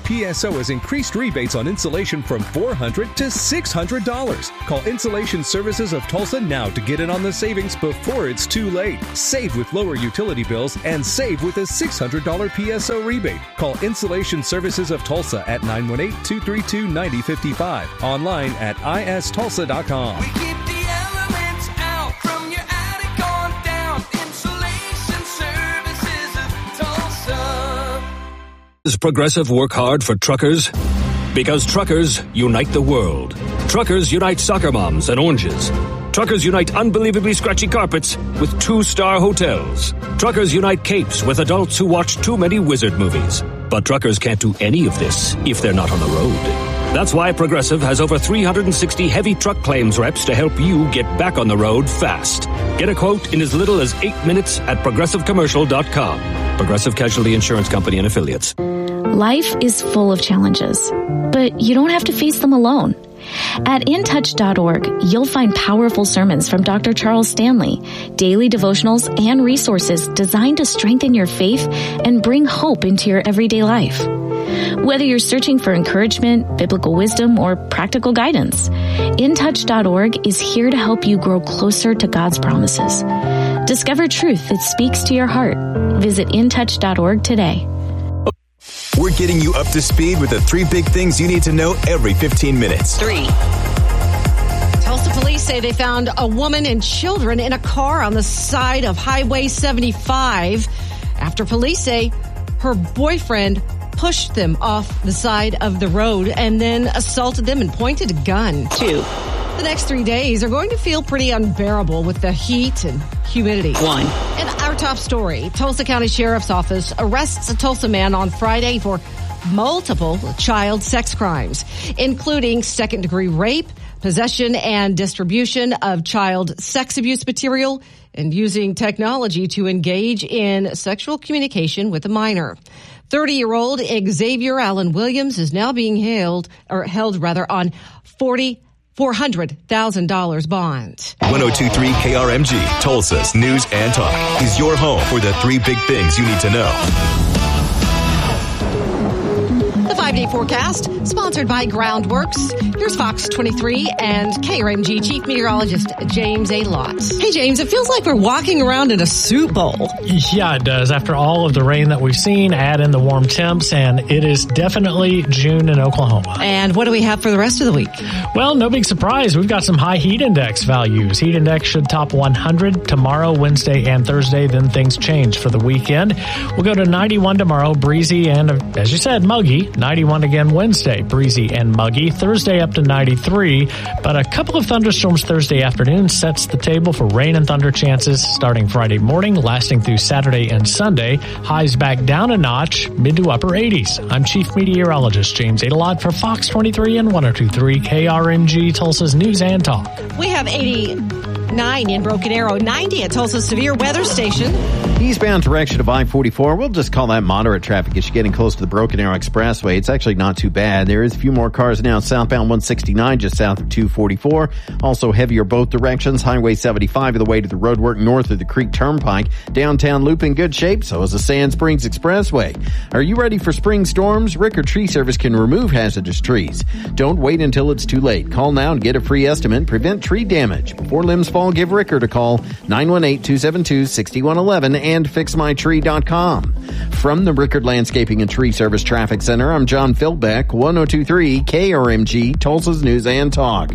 PSO has increased rebates on insulation from $400 to $600. Call Insulation Services of Tulsa now to get in on the savings before it's too late. Save with lower utility bills and save with a $600 PSO rebate. Call Insulation Services of Tulsa at 918-232-9055. Online at istulsa.com. We keep the elements out from your attic on down. Insulation Services of Tulsa. Does Progressive work hard for truckers? Because truckers unite the world. Truckers unite soccer moms and oranges. Truckers unite unbelievably scratchy carpets with 2-star hotels. Truckers unite capes with adults who watch too many wizard movies. But truckers can't do any of this if they're not on the road. That's why Progressive has over 360 heavy truck claims reps to help you get back on the road fast. Get a quote in as little as 8 minutes at progressivecommercial.com. Progressive Casualty Insurance Company and Affiliates. Life is full of challenges, but you don't have to face them alone. At intouch.org, you'll find powerful sermons from Dr. Charles Stanley, daily devotionals, and resources designed to strengthen your faith and bring hope into your everyday life. Whether you're searching for encouragement, biblical wisdom, or practical guidance, intouch.org is here to help you grow closer to God's promises. Discover truth that speaks to your heart. Visit intouch.org today. We're getting you up to speed with the 3 big things you need to know every 15 minutes. 3. Tulsa police say they found a woman and children in a car on the side of Highway 75 after police say her boyfriend pushed them off the side of the road and then assaulted them and pointed a gun. 2. The next 3 days are going to feel pretty unbearable with the heat and humidity. 1. And our top story, Tulsa County Sheriff's Office arrests a Tulsa man on Friday for multiple child sex crimes, including second-degree rape, possession and distribution of child sex abuse material, and using technology to engage in sexual communication with a minor. 30-year-old Xavier Allen Williams is now being held on $400,000 bond. 102.3 KRMG, Tulsa's News and Talk, is your home for the 3 big things you need to know. The 5-day forecast, sponsored by Groundworks. Here's Fox 23 and KRMG Chief Meteorologist James A. Lott. Hey, James, it feels like we're walking around in a soup bowl. Yeah, it does. After all of the rain that we've seen, add in the warm temps, and it is definitely June in Oklahoma. And what do we have for the rest of the week? Well, no big surprise. We've got some high heat index values. Heat index should top 100 tomorrow, Wednesday, and Thursday. Then things change for the weekend. We'll go to 91 tomorrow, breezy, and as you said, muggy. 91 again Wednesday, breezy and muggy. Thursday up to 93, but a couple of thunderstorms Thursday afternoon sets the table for rain and thunder chances starting Friday morning, lasting through Saturday and Sunday. Highs back down a notch, mid to upper 80s. I'm Chief Meteorologist James Adelot for Fox 23 and 102.3 KRMG, Tulsa's News and Talk. We have 89 in Broken Arrow, 90 at Tulsa's Severe Weather Station. Eastbound direction of I-44, we'll just call that moderate traffic as you're getting close to the Broken Arrow Expressway. It's actually not too bad. There is a few more cars now southbound 169 just south of 244. Also heavier both directions. Highway 75 of the way to the roadwork north of the Creek Turnpike. Downtown loop in good shape, so is the Sand Springs Expressway. Are you ready for spring storms? Rickard Tree Service can remove hazardous trees. Don't wait until it's too late. Call now and get a free estimate. Prevent tree damage. Before limbs fall, give Rickard a call. 918-272-6111 and fixmytree.com. From the Rickard Landscaping and Tree Service Traffic Center, I'm John Philbeck, 102.3 KRMG, Tulsa's News and Talk.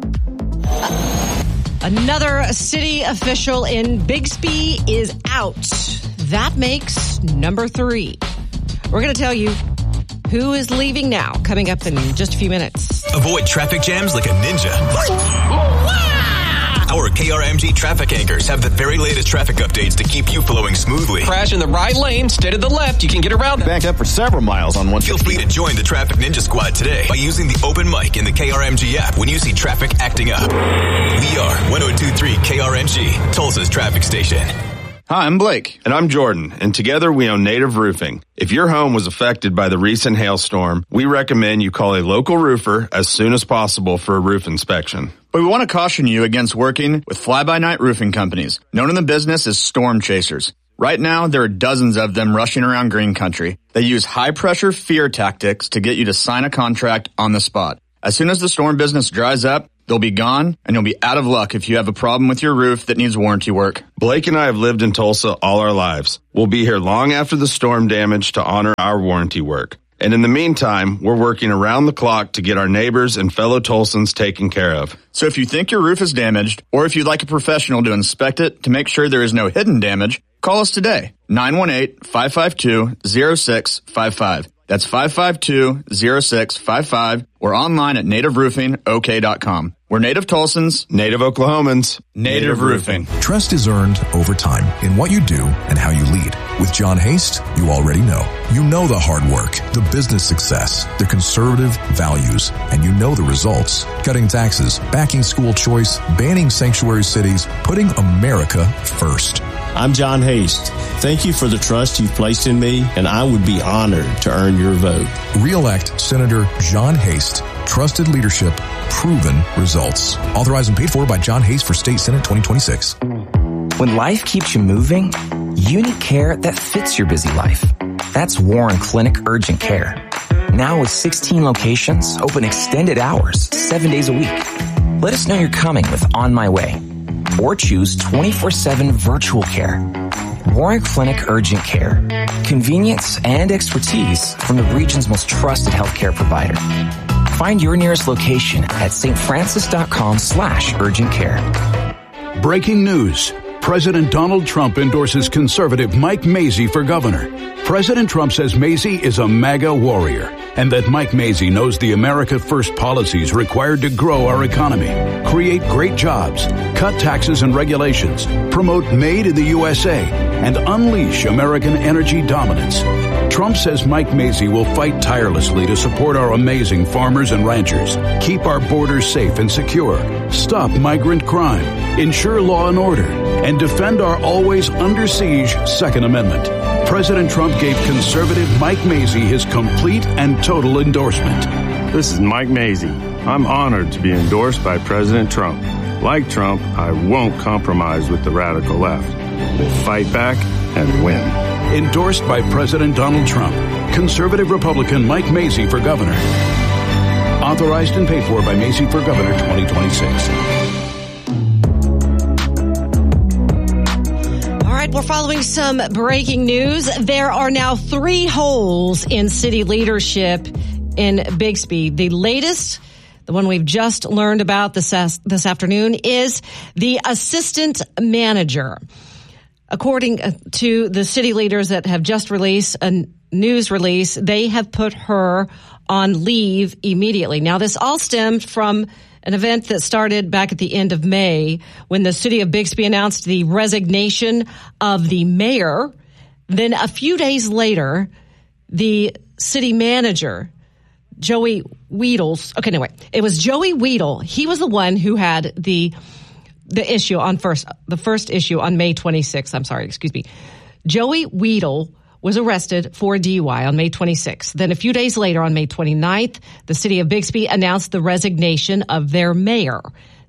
Another city official in Bixby is out. That makes number 3. We're going to tell you who is leaving now, coming up in just a few minutes. Avoid traffic jams like a ninja. Our KRMG traffic anchors have the very latest traffic updates to keep you flowing smoothly. Crash in the right lane, stay to the left, you can get around. Backed up for several miles on 150. Feel free to join the Traffic Ninja Squad today by using the open mic in the KRMG app when you see traffic acting up. We are 102.3 KRMG, Tulsa's traffic station. Hi, I'm Blake. And I'm Jordan. And together we own Native Roofing. If your home was affected by the recent hailstorm, we recommend you call a local roofer as soon as possible for a roof inspection. But we want to caution you against working with fly-by-night roofing companies, known in the business as storm chasers. Right now, there are dozens of them rushing around green country. They use high-pressure fear tactics to get you to sign a contract on the spot. As soon as the storm business dries up, they'll be gone, and you'll be out of luck if you have a problem with your roof that needs warranty work. Blake and I have lived in Tulsa all our lives. We'll be here long after the storm damage to honor our warranty work. And in the meantime, we're working around the clock to get our neighbors and fellow Tulsans taken care of. So if you think your roof is damaged, or if you'd like a professional to inspect it to make sure there is no hidden damage, call us today, 918-552-0655. That's 552-0655, or online at nativeroofingok.com. We're native Tulsans, native Oklahomans, native roofing. Trust is earned over time in what you do and how you lead. With John Hast, you already know. You know the hard work, the business success, the conservative values, and you know the results. Cutting taxes, backing school choice, banning sanctuary cities, putting America first. I'm John Hast. Thank you for the trust you've placed in me, and I would be honored to earn your vote. Re-elect Senator John Hast. Trusted leadership, proven results. Authorized and paid for by John Hast for State Senate 2026. When life keeps you moving, you need care that fits your busy life. That's Warren Clinic Urgent Care. Now with 16 locations, open extended hours, 7 days a week. Let us know you're coming with On My Way. Or choose 24/7 virtual care. Warren Clinic Urgent Care. Convenience and expertise from the region's most trusted healthcare provider. Find your nearest location at stfrancis.com/urgent care. Breaking news. President Donald Trump endorses conservative Mike Mazzei for governor. President Trump says Mazzei is a MAGA warrior and that Mike Mazzei knows the America First policies required to grow our economy, create great jobs, cut taxes and regulations, promote Made in the USA, and unleash American energy dominance. Trump says Mike Mazzei will fight tirelessly to support our amazing farmers and ranchers, keep our borders safe and secure, stop migrant crime, ensure law and order, and defend our always under siege Second Amendment. President Trump gave conservative Mike Mazzei his complete and total endorsement. This is Mike Mazzei. I'm honored to be endorsed by President Trump. Like Trump, I won't compromise with the radical left. We'll fight back and win. Endorsed by President Donald Trump. Conservative Republican Mike Mazzei for governor. Authorized and paid for by Mazzei for Governor 2026. All right, we're following some breaking news. There are now 3 holes in city leadership in Bixby. The latest, the one we've just learned about this afternoon, is the assistant manager. According to the city leaders that have just released a news release, they have put her on leave immediately. Now, this all stemmed from an event that started back at the end of May when the city of Bixby announced the resignation of the mayor. Then a few days later, the city manager, Joey Weedles. Okay, anyway, it was Joey Weedle. He was the one who had the issue on the first issue on May 26th. Joey Weedle was arrested for DUI on May 26th. Then a few days later, on May 29th, the city of Bixby announced the resignation of their mayor.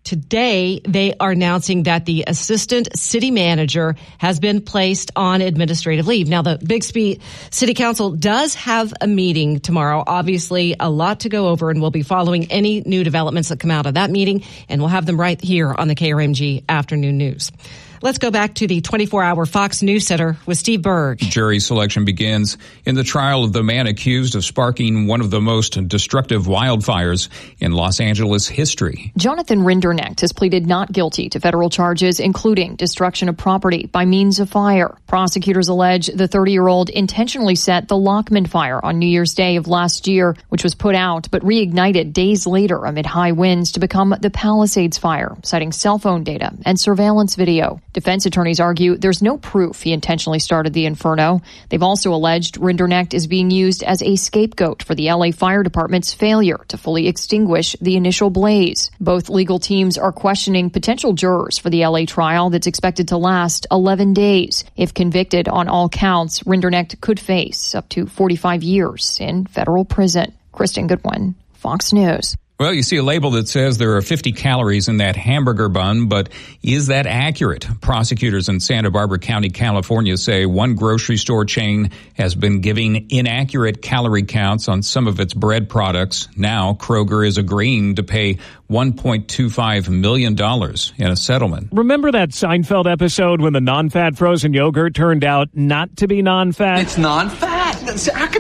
Today, they are announcing that the assistant city manager has been placed on administrative leave. Now, the Bixby City Council does have a meeting tomorrow. Obviously, a lot to go over, and we'll be following any new developments that come out of that meeting, and we'll have them right here on the KRMG Afternoon News. Let's go back to the 24-hour Fox News Center with Steve Berg. Jury selection begins in the trial of the man accused of sparking one of the most destructive wildfires in Los Angeles history. Jonathan Rinderknecht has pleaded not guilty to federal charges, including destruction of property by means of fire. Prosecutors allege the 30-year-old intentionally set the Lockman fire on New Year's Day of last year, which was put out but reignited days later amid high winds to become the Palisades fire, citing cell phone data and surveillance video. Defense attorneys argue there's no proof he intentionally started the inferno. They've also alleged Rinderknecht is being used as a scapegoat for the LA Fire Department's failure to fully extinguish the initial blaze. Both legal teams are questioning potential jurors for the LA trial that's expected to last 11 days. If convicted on all counts, Rinderknecht could face up to 45 years in federal prison. Kristen Goodwin, Fox News. Well, you see a label that says there are 50 calories in that hamburger bun, but is that accurate? Prosecutors in Santa Barbara County, California say one grocery store chain has been giving inaccurate calorie counts on some of its bread products. Now, Kroger is agreeing to pay $1.25 million in a settlement. Remember that Seinfeld episode when the non-fat frozen yogurt turned out not to be non-fat? It's non-fat. How